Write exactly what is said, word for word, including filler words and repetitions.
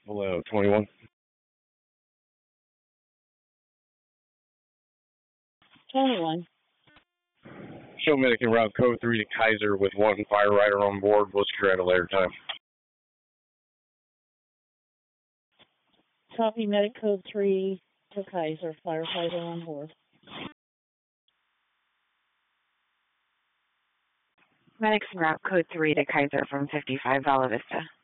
Buffalo twenty-one. twenty-one. Show medic en route code three to Kaiser with one fire rider on board. What's your at a later time? Copy medic code three to Kaiser, firefighter on board. Medics en route code three to Kaiser from fifty-five Bella Vista.